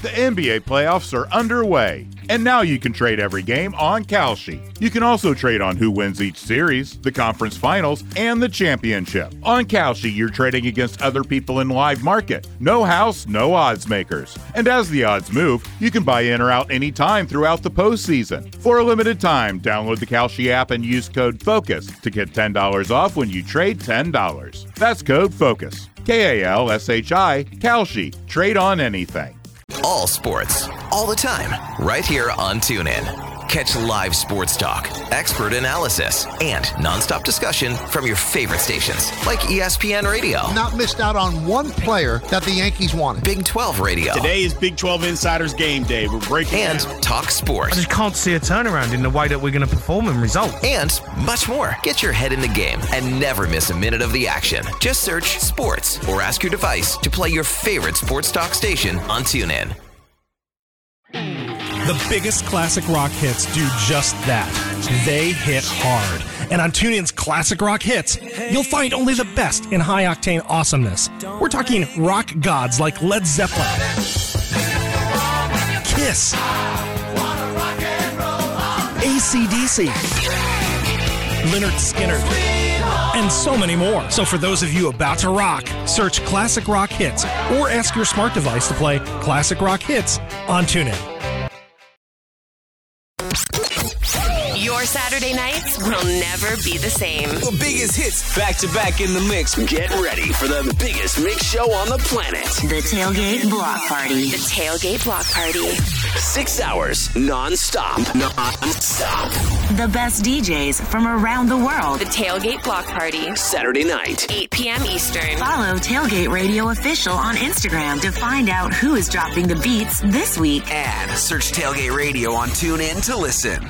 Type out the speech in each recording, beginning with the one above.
The NBA playoffs are underway, and now you can trade every game on Kalshi. You can also trade on who wins each series, the conference finals, and the championship. On Kalshi, you're trading against other people in live market. No house, no odds makers. And as the odds move, you can buy in or out anytime throughout the postseason. For a limited time, download the Kalshi app and use code FOCUS to get $10 off when you trade $10. That's code FOCUS. Kalshi, Kalshi. Trade on anything. All sports, all the time, right here on TuneIn. Catch live sports talk, expert analysis, and nonstop discussion from your favorite stations like ESPN Radio. Not missed out on one player that the Yankees wanted. Big 12 Radio. Today is Big 12 Insiders Game Day. We're breaking and down. Talk sports. I just can't see a turnaround in the way that we're going to perform and result. And much more. Get your head in the game and never miss a minute of the action. Just search sports or ask your device to play your favorite sports talk station on TuneIn. The biggest classic rock hits do just that. They hit hard. And on TuneIn's Classic Rock Hits, you'll find only the best in high-octane awesomeness. We're talking rock gods like Led Zeppelin, Kiss, AC/DC, Lynyrd Skynyrd, and so many more. So for those of you about to rock, search Classic Rock Hits or ask your smart device to play Classic Rock Hits on TuneIn. Your Saturday nights will never be the same. The biggest hits back to back in the mix. Get ready for the biggest mix show on the planet. The Tailgate Block Party. The Tailgate Block Party. 6 hours non-stop. Non-stop. The best DJs from around the world. The Tailgate Block Party. Saturday night, 8 p.m. Eastern. Follow Tailgate Radio Official on Instagram to find out who is dropping the beats this week. And search Tailgate Radio on TuneIn to listen.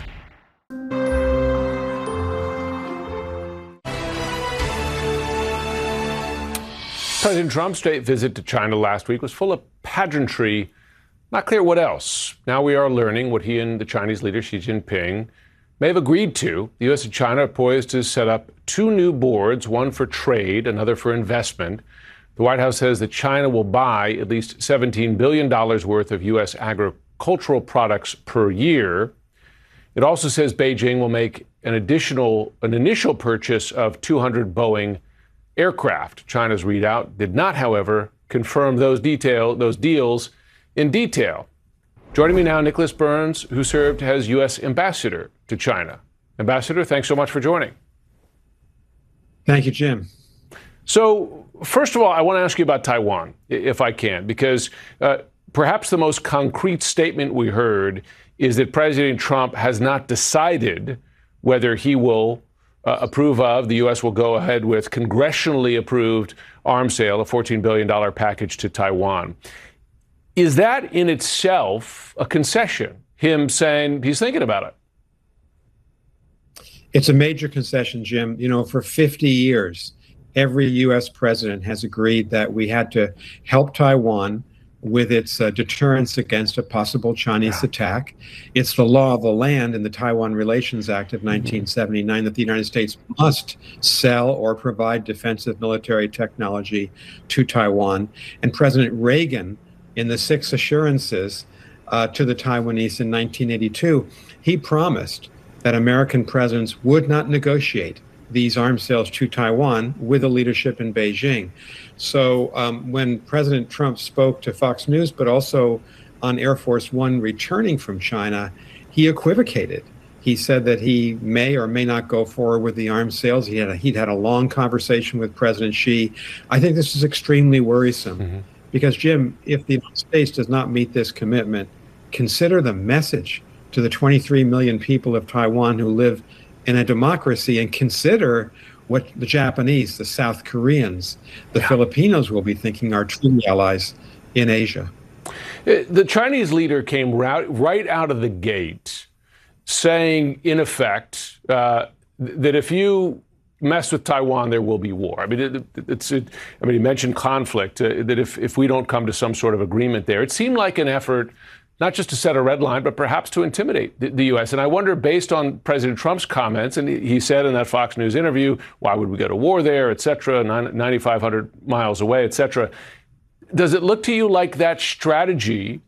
President Trump's state visit to China last week was full of pageantry. Not clear what else. Now we are learning what he and the Chinese leader Xi Jinping may have agreed to. The U.S. and China are poised to set up 2 new boards, one for trade, another for investment. The White House says that China will buy at least $17 billion worth of U.S. agricultural products per year. It also says Beijing will make an initial purchase of 200 Boeing aircraft. China's readout did not, however, confirm those deals in detail. Joining me now, Nicholas Burns, who served as U.S. ambassador to China. Ambassador, thanks so much for joining. Thank you, Jim. So, first of all, I want to ask you about Taiwan, if I can, because perhaps the most concrete statement we heard is that President Trump has not decided whether he will approve of, the U.S. will go ahead with congressionally approved arms sale, a $14 billion package to Taiwan. Is that in itself a concession, him saying he's thinking about it? It's a major concession, Jim. You know, for 50 years, every U.S. president has agreed that we had to help Taiwan with its deterrence against a possible Chinese attack. It's the law of the land in the Taiwan Relations Act of 1979 that the United States must sell or provide defensive military technology to Taiwan. And President Reagan, in the 6 assurances to the Taiwanese in 1982, he promised that American presidents would not negotiate these arms sales to Taiwan with the leadership in Beijing. So when President Trump spoke to Fox News, but also on Air Force One returning from China, he equivocated. He said that he may or may not go forward with the arms sales. He'd had a long conversation with President Xi. I think this is extremely worrisome because, Jim, if the United States does not meet this commitment, consider the message to the 23 million people of Taiwan who live in a democracy, and consider what the Japanese, the South Koreans, the Filipinos will be thinking are true allies in Asia. The Chinese leader came right out of the gate saying, in effect, that if you mess with Taiwan, there will be war. I mean, he mentioned conflict, that if we don't come to some sort of agreement there. It seemed like an effort not just to set a red line, but perhaps to intimidate the U.S. And I wonder, based on President Trump's comments, and he said in that Fox News interview, why would we go to war there, et cetera, 9,500 miles away, et cetera. Does it look to you like that strategy